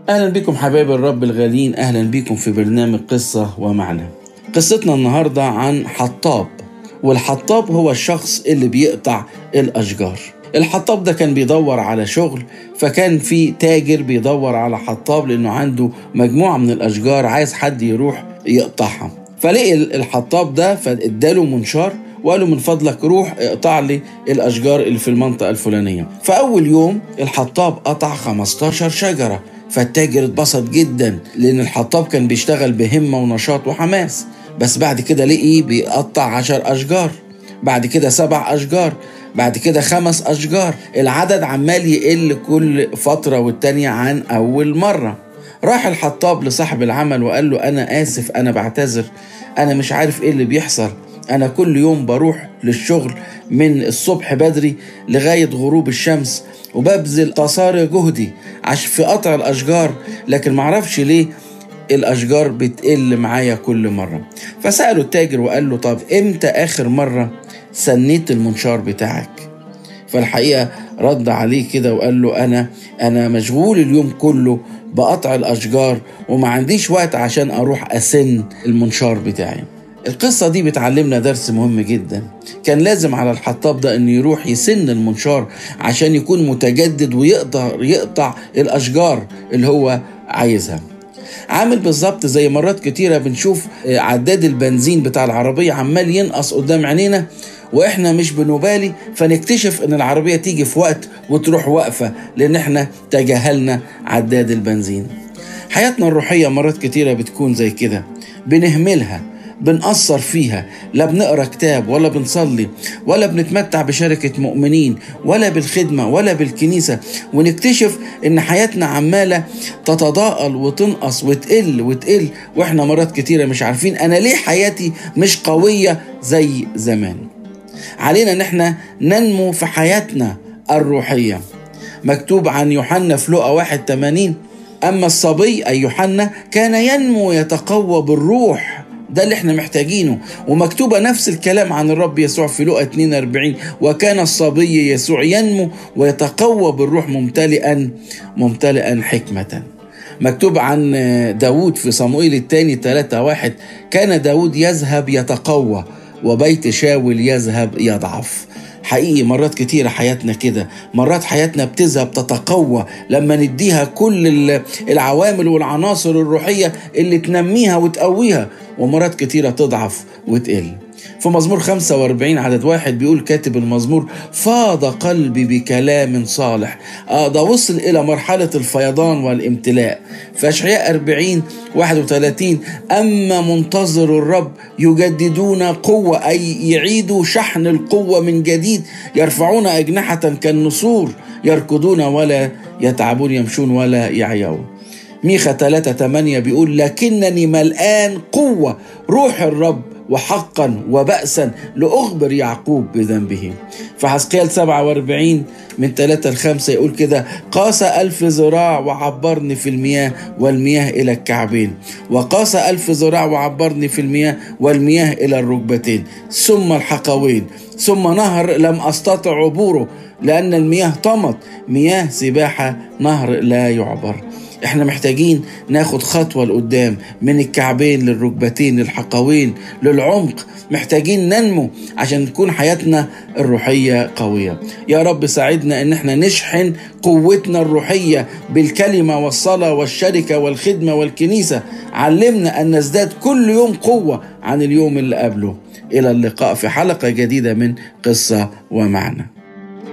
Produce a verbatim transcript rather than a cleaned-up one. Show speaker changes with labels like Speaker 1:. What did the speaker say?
Speaker 1: أهلا بكم حبايب الرب الغاليين، أهلا بكم في برنامج قصة ومعنى. قصتنا النهاردة عن حطاب، والحطاب هو الشخص اللي بيقطع الأشجار. الحطاب ده كان بيدور على شغل، فكان في تاجر بيدور على حطاب لأنه عنده مجموعة من الأشجار عايز حد يروح يقطعها. فلقي الحطاب ده فاداله منشار وقال له من فضلك روح اقطع لي الأشجار اللي في المنطقة الفلانية. فأول يوم الحطاب قطع خمستاشر شجرة، فالتاجر اتبسط جدا لأن الحطاب كان بيشتغل بهمة ونشاط وحماس. بس بعد كده لقي بيقطع عشر أشجار، بعد كده سبع أشجار، بعد كده خمس أشجار. العدد عمال يقل كل فترة والتانية عن أول مرة. راح الحطاب لصاحب العمل وقال له أنا آسف، أنا بعتذر، أنا مش عارف إيه اللي بيحصل. أنا كل يوم بروح للشغل من الصبح بدري لغاية غروب الشمس وببذل قصارى جهدي عشان في قطع الأشجار، لكن معرفش ليه الأشجار بتقل معايا كل مرة. فسأله التاجر وقال له طب إمتى آخر مرة سنيت المنشار بتاعك؟ فالحقيقة رد عليه كده وقال له أنا أنا مشغول اليوم كله بقطع الأشجار وما عنديش وقت عشان أروح أسن المنشار بتاعي. القصة دي بتعلمنا درس مهم جدا. كان لازم على الحطاب ده انه يروح يسن المنشار عشان يكون متجدد ويقدر يقطع الأشجار اللي هو عايزها. عامل بالظبط زي مرات كتيرة بنشوف عداد البنزين بتاع العربية عمال ينقص قدام عينينا واحنا مش بنبالي، فنكتشف ان العربية تيجي في وقت وتروح واقفة لان احنا تجاهلنا عداد البنزين. حياتنا الروحية مرات كتيرة بتكون زي كده، بنهملها، بنقصر فيها، لا بنقرأ كتاب ولا بنصلي ولا بنتمتع بشركة مؤمنين ولا بالخدمة ولا بالكنيسة، ونكتشف ان حياتنا عمالة تتضاءل وتنقص وتقل وتقل واحنا مرات كتيرة مش عارفين انا ليه حياتي مش قوية زي زمان. علينا ان احنا ننمو في حياتنا الروحية. مكتوب عن يوحنا في لوقا واحد ثمانين اما الصبي اي يوحنا كان ينمو يتقوى بالروح. ده اللي احنا محتاجينه. ومكتوبة نفس الكلام عن الرب يسوع في لوقا اتنين واربعين وكان الصبي يسوع ينمو ويتقوى بالروح ممتلئا ممتلئا حكمة. مكتوب عن داود في صموئيل الثاني ثلاثة واحد كان داود يذهب يتقوى وبيت شاول يذهب يضعف. حقيقي مرات كتيرة حياتنا كده، مرات حياتنا بتذهب تتقوى لما نديها كل العوامل والعناصر الروحية اللي تنميها وتقويها، ومرات كتيرة تضعف وتقل. في مزمور خمسة واربعين عدد واحد بيقول كاتب المزمور فاض قلبي بكلام صالح. آه ده وصل إلى مرحلة الفيضان والامتلاء. في أشعياء أربعين واحد وثلاثين أما منتظر الرب يجددون قوة، أي يعيدوا شحن القوة من جديد، يرفعون أجنحة كالنسور، يركضون ولا يتعبون، يمشون ولا يعيون. ميخا ثلاثة ثمانية بيقول لكنني ملآن قوة روح الرب وحقا وبأسا لأخبر يعقوب بذنبه. فحزقيال سبعة واربعين من ثلاثة لخمسة يقول كده قاس ألف ذراع وعبرني في المياه والمياه إلى الكعبين، وقاس ألف ذراع وعبرني في المياه والمياه إلى الركبتين، ثم الحقوين، ثم نهر لم أستطع عبوره لأن المياه طمت، مياه سباحة نهر لا يعبر. احنا محتاجين ناخد خطوة لقدام من الكعبين للركبتين للحقوين للعمق. محتاجين ننمو عشان تكون حياتنا الروحية قوية. يا رب ساعدنا ان احنا نشحن قوتنا الروحية بالكلمة والصلاة والشركة والخدمة والكنيسة. علمنا ان نزداد كل يوم قوة عن اليوم اللي قبله. الى اللقاء في حلقة جديدة من قصة ومعنى.